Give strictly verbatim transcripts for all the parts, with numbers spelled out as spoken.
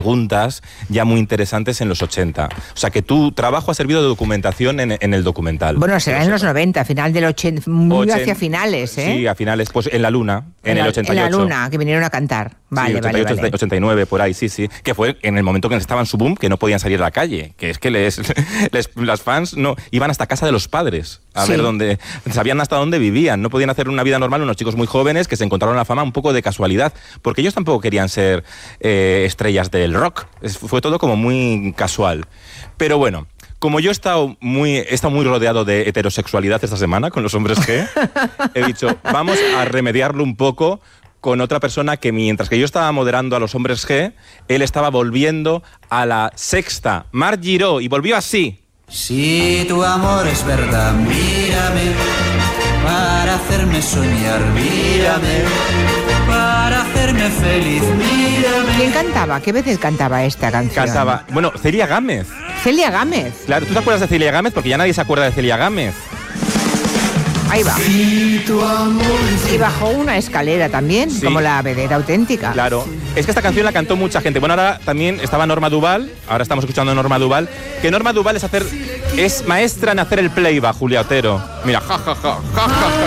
preguntas ya muy interesantes en los ochenta. O sea, que tu trabajo ha servido de documentación en, en el documental. Bueno, será en los noventa, final del ochenta, muy ochenta, hacia finales, ¿eh? Sí, a finales, pues en la Luna, en, en el ochenta y ocho. En la Luna, que vinieron a cantar. Vale, sí, ochenta y ocho, vale, vale. ochenta y nueve, por ahí, sí, sí. Que fue en el momento que estaban en su boom, que no podían salir a la calle. Que es que les, les, las fans no iban hasta casa de los padres a sí. ver dónde... Sabían hasta dónde vivían. No podían hacer una vida normal unos chicos muy jóvenes que se encontraron la fama un poco de casualidad. Porque ellos tampoco querían ser eh, estrellas del rock. Es, fue todo como muy casual. Pero bueno... Como yo he estado muy, he estado muy rodeado de heterosexualidad esta semana con los hombres G, he dicho, vamos a remediarlo un poco con otra persona que mientras que yo estaba moderando a los hombres G, él estaba volviendo a la sexta, Marc Giró, y volvió así. Si tu amor es verdad, mírame, para hacerme soñar, mírame, para hacerme feliz, mírame. ¿Quién cantaba? ¿Qué veces cantaba esta canción? Cantaba, bueno, Celia Gámez. Celia Gámez. Claro, ¿tú te acuerdas de Celia Gámez? Porque ya nadie se acuerda de Celia Gámez. Ahí va. Y bajó una escalera también, sí, como la vedera auténtica. Claro. Es que esta canción la cantó mucha gente. Bueno, ahora también estaba Norma Duval. Ahora estamos escuchando a Norma Duval. Que Norma Duval es hacer, es maestra en hacer el playback, Julia Otero. Mira, ja, ja, ja, ja, ja, ja.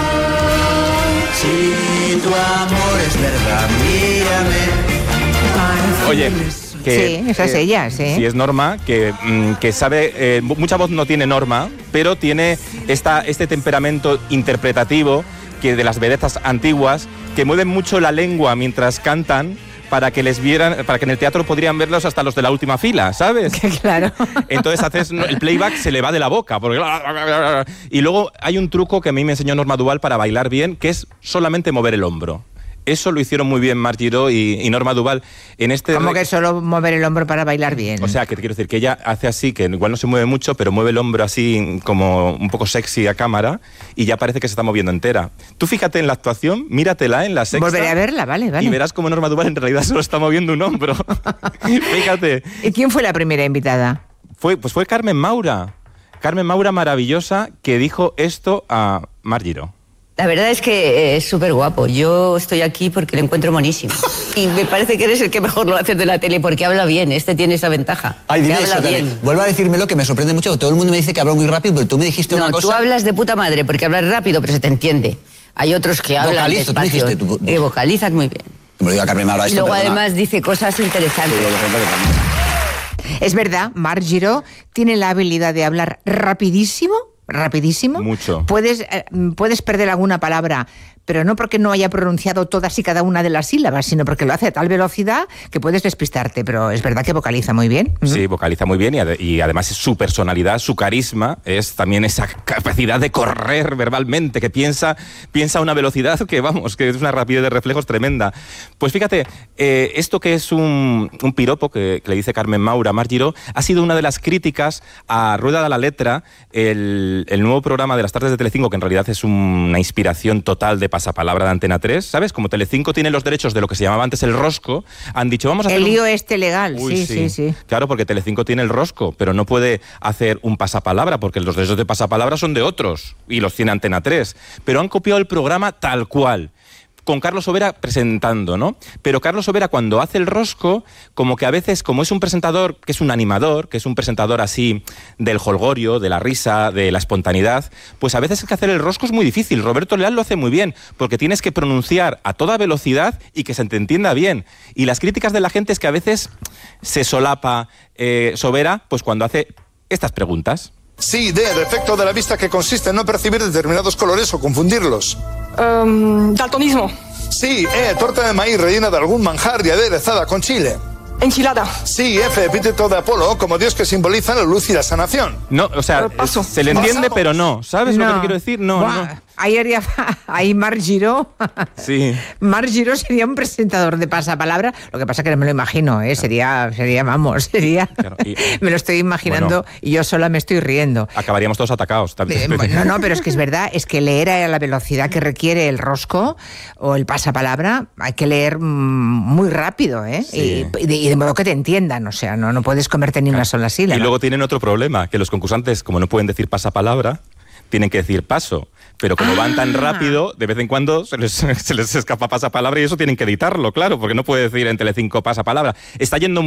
Si tu amor es verdad, mírame. Oye, que, sí, esa es eh, ella, sí. Sí, es Norma, que, mm, que sabe, eh, mucha voz no tiene Norma, pero tiene esta, este temperamento interpretativo que de las vedetas antiguas, que mueven mucho la lengua mientras cantan, para que les vieran, para que en el teatro podrían verlos hasta los de la última fila, ¿sabes? Claro. Entonces haces el playback, se le va de la boca. Porque... Y luego hay un truco que a mí me enseñó Norma Duval para bailar bien, que es solamente mover el hombro. Eso lo hicieron muy bien Marc Giró y, y Norma Duval en este... ¿Cómo que solo mover el hombro para bailar bien? O sea, que te quiero decir que ella hace así, que igual no se mueve mucho, pero mueve el hombro así como un poco sexy a cámara y ya parece que se está moviendo entera. Tú fíjate en la actuación, míratela en la sexta... Volveré a verla, vale, vale. Y verás cómo Norma Duval en realidad solo está moviendo un hombro. Fíjate. ¿Y quién fue la primera invitada? Fue, pues fue Carmen Maura. Carmen Maura maravillosa que dijo esto a Marc Giró. La verdad es que es súper guapo. Yo estoy aquí porque lo encuentro monísimo. Y me parece que eres el que mejor lo hace de la tele porque habla bien. Este tiene esa ventaja. Ay, dime habla eso, bien. Vuelva a decírmelo, que me sorprende mucho. Todo el mundo me dice que hablo muy rápido, pero tú me dijiste no, una cosa... No, tú hablas de puta madre porque hablas rápido, pero se te entiende. Hay otros que hablan Vocalizo, despacio. tú dijiste, tú... Que vocalizas muy bien. Me lo diga Carmen Maura. Y luego además dice cosas interesantes. Es verdad, Marc Giró tiene la habilidad de hablar rapidísimo. Rapidísimo. Mucho. Puedes, eh, puedes perder alguna palabra, pero no porque no haya pronunciado todas y cada una de las sílabas, sino porque lo hace a tal velocidad que puedes despistarte. Pero es verdad que vocaliza muy bien. Sí, vocaliza muy bien y, ad- y además es su personalidad, su carisma, es también esa capacidad de correr verbalmente, que piensa, piensa a una velocidad que, vamos, que es una rapidez de reflejos tremenda. Pues fíjate, eh, esto que es un, un piropo que, que le dice Carmen Maura a Marc Giró, ha sido una de las críticas a Rueda de la Letra, el, el nuevo programa de las tardes de Telecinco, que en realidad es una inspiración total de pasapalabra de Antena tres, ¿sabes? Como Telecinco tiene los derechos de lo que se llamaba antes el rosco, han dicho, vamos a hacer El lío un... este legal, Uy, sí, sí, sí. Claro, porque Telecinco tiene el rosco, pero no puede hacer un pasapalabra, porque los derechos de pasapalabra son de otros, y los tiene Antena tres. Pero han copiado el programa tal cual, con Carlos Sobera presentando, ¿no? Pero Carlos Sobera, cuando hace el rosco, como que a veces, como es un presentador, que es un animador, que es un presentador así del jolgorio, de la risa, de la espontaneidad, pues a veces es que hacer el rosco es muy difícil. Roberto Leal lo hace muy bien, porque tienes que pronunciar a toda velocidad y que se te entienda bien. Y las críticas de la gente es que a veces se solapa eh, Sobera, pues cuando hace estas preguntas. Sí, D, defecto de la vista que consiste en no percibir determinados colores o confundirlos. Um, daltonismo. Sí, E, torta de maíz rellena de algún manjar y aderezada con chile. Enchilada. Sí, F, epíteto de Apolo, como dios que simboliza la luz y la sanación. No, o sea, Paso. se le entiende, pero no. ¿Sabes lo que te quiero decir? No, Buah, no. Ayer ya, ahí Marc Giró. Sí. Marc Giró sería un presentador de pasapalabra. Lo que pasa es que no me lo imagino, ¿eh? Sería, sería, vamos, sería. Claro, y- me lo estoy imaginando Bueno. y yo sola me estoy riendo. Acabaríamos todos atacados. Eh, No, no, pero es que es verdad, es que leer a la velocidad que requiere el rosco o el pasapalabra, hay que leer mm, muy rápido, ¿eh? Sí. Y, y de, y de modo que te entiendan, o sea, no, no puedes comerte ni una sola sílaba. Y luego tienen otro problema, que los concursantes, como no pueden decir pasapalabra, tienen que decir paso. pero como van tan Ah. rápido, de vez en cuando se les, se les escapa pasapalabra y eso tienen que editarlo, claro, porque no puede decir en Telecinco pasapalabra. Está yendo